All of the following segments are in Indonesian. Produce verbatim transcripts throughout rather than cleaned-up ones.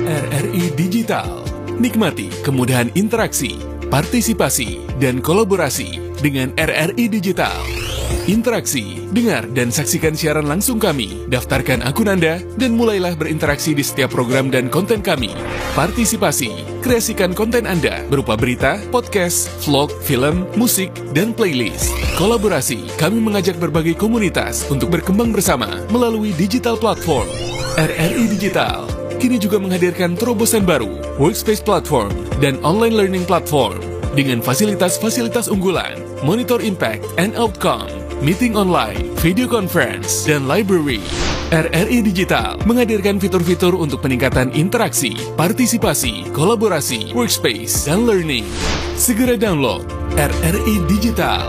R R I Digital. Nikmati kemudahan interaksi, partisipasi, dan kolaborasi dengan R R I Digital. Interaksi, dengar dan saksikan siaran langsung kami, daftarkan akun Anda, dan mulailah berinteraksi di setiap program dan konten kami. Partisipasi, kreasikan konten Anda berupa berita, podcast, vlog, film, musik, dan playlist. Kolaborasi, kami mengajak berbagai komunitas untuk berkembang bersama melalui digital platform. R R I Digital kini juga menghadirkan terobosan baru, workspace platform, dan online learning platform dengan fasilitas-fasilitas unggulan, monitor impact and outcome, meeting online, video conference, dan library. R R I Digital menghadirkan fitur-fitur untuk peningkatan interaksi, partisipasi, kolaborasi, workspace, dan learning. Segera download R R I Digital.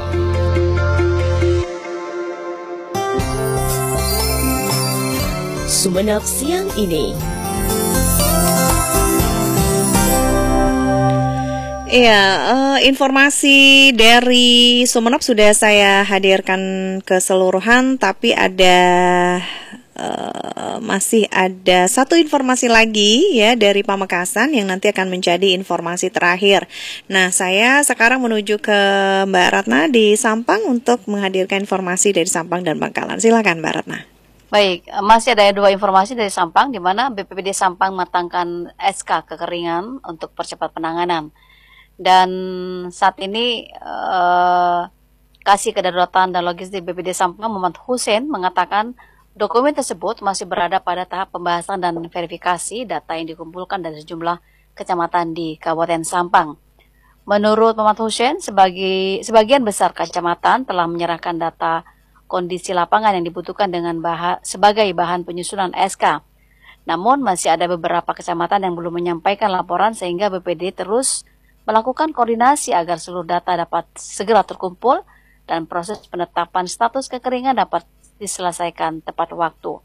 Sumenep siang ini. Iya, uh, informasi dari Sumenep sudah saya hadirkan keseluruhan, tapi ada uh, masih ada satu informasi lagi ya dari Pamekasan yang nanti akan menjadi informasi terakhir. Nah, saya sekarang menuju ke Mbak Ratna di Sampang untuk menghadirkan informasi dari Sampang dan Bangkalan. Silakan Mbak Ratna. Baik, masih ada dua informasi dari Sampang, di mana B P B D Sampang matangkan S K kekeringan untuk percepat penanganan. Dan saat ini eh, Kasih Kedaruratan dan Logistik B P B D Sampang Muhammad Hussein mengatakan dokumen tersebut masih berada pada tahap pembahasan dan verifikasi data yang dikumpulkan dari sejumlah kecamatan di Kabupaten Sampang. Menurut Muhammad Hussein, sebagai, sebagian besar kecamatan telah menyerahkan data kondisi lapangan yang dibutuhkan dengan baha, sebagai bahan penyusunan S K. Namun masih ada beberapa kecamatan yang belum menyampaikan laporan sehingga B P D terus melakukan koordinasi agar seluruh data dapat segera terkumpul dan proses penetapan status kekeringan dapat diselesaikan tepat waktu.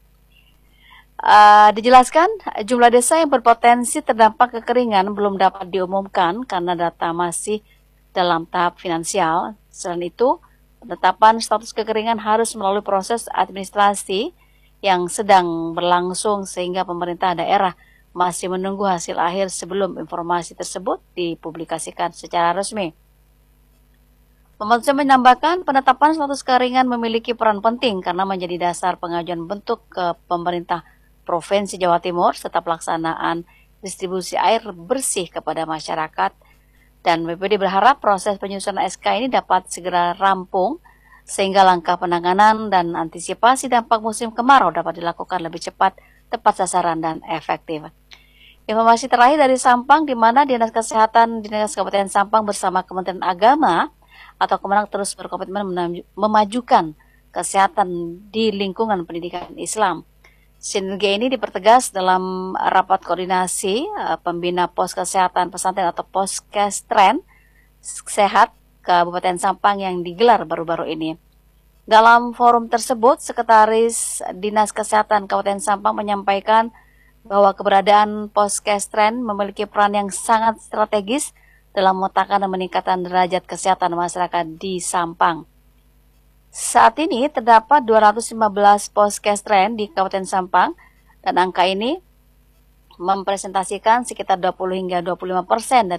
Uh, dijelaskan, jumlah desa yang berpotensi terdampak kekeringan belum dapat diumumkan karena data masih dalam tahap finansial. Selain itu, penetapan status kekeringan harus melalui proses administrasi yang sedang berlangsung sehingga pemerintah daerah masih menunggu hasil akhir sebelum informasi tersebut dipublikasikan secara resmi. Muhammad Hussein menambahkan penetapan status kekeringan memiliki peran penting karena menjadi dasar pengajuan bentuk ke pemerintah Provinsi Jawa Timur serta pelaksanaan distribusi air bersih kepada masyarakat. Dan B P D berharap proses penyusunan S K ini dapat segera rampung sehingga langkah penanganan dan antisipasi dampak musim kemarau dapat dilakukan lebih cepat, tepat sasaran, dan efektif. Informasi terakhir dari Sampang, di mana Dinas Kesehatan Dinas Kabupaten Sampang bersama Kementerian Agama atau Kemenang terus berkomitmen memajukan kesehatan di lingkungan pendidikan Islam. Sinergi ini dipertegas dalam rapat koordinasi uh, pembina pos kesehatan pesantren atau Poskestren Sehat Kabupaten Sampang yang digelar baru-baru ini. Dalam forum tersebut, Sekretaris Dinas Kesehatan Kabupaten Sampang menyampaikan bahwa keberadaan Poskestren memiliki peran yang sangat strategis dalam memetakan dan meningkatkan derajat kesehatan masyarakat di Sampang. Saat ini terdapat dua ratus lima belas Poskestren di Kabupaten Sampang dan angka ini mempresentasikan sekitar dua puluh hingga dua puluh lima persen dari